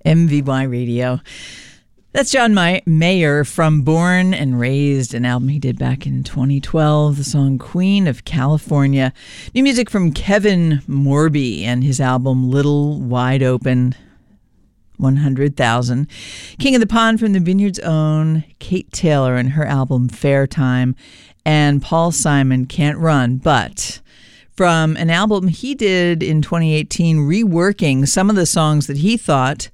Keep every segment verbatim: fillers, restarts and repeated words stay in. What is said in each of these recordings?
M V Y Radio. That's John Mayer from Born and Raised, an album he did back in twenty twelve, the song Queen of California. New music from Kevin Morby and his album Little Wide Open, one hundred thousand. King of the Pond from the Vineyard's own Kate Taylor and her album Fair Time. And Paul Simon, Can't Run, but from an album he did in twenty eighteen, reworking some of the songs that he thought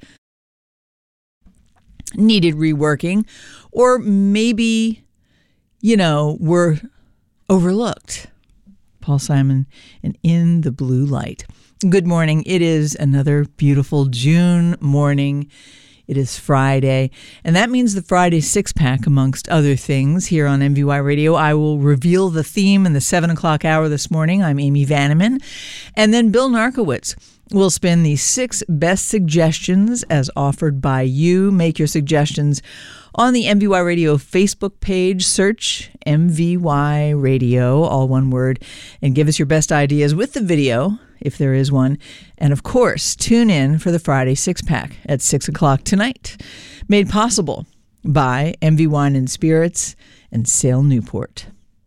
needed reworking, or maybe, you know, were overlooked. Paul Simon and In the Blue Light. Good morning. It is another beautiful June morning. It is Friday, and that means the Friday six-pack, amongst other things, here on M V Y Radio. I will reveal the theme in the seven o'clock hour this morning. I'm Amy Vanneman. And then Bill Narkowitz will spin the six best suggestions as offered by you. Make your suggestions on the M V Y Radio Facebook page. Search M V Y Radio, all one word, and give us your best ideas with the video, if there is one. And of course, tune in for the Friday six-pack at six o'clock tonight. Made possible by M V Wine and Spirits and Sale Newport.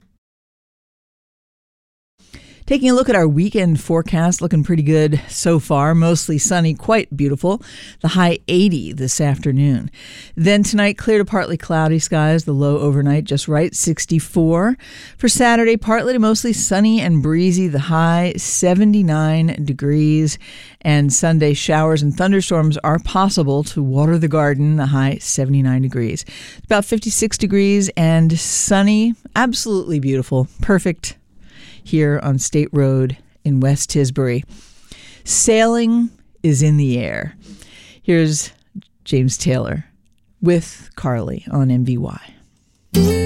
Taking a look at our weekend forecast, looking pretty good so far. Mostly sunny, quite beautiful. The high eighty this afternoon. Then tonight, clear to partly cloudy skies. The low overnight just right, sixty-four. For Saturday, partly to mostly sunny and breezy. The high, seventy-nine degrees. And Sunday, showers and thunderstorms are possible to water the garden. The high, seventy-nine degrees. It's about fifty-six degrees and sunny. Absolutely beautiful. Perfect here on State Road in West Tisbury. Sailing is in the air. Here's James Taylor with Carly on M V Y.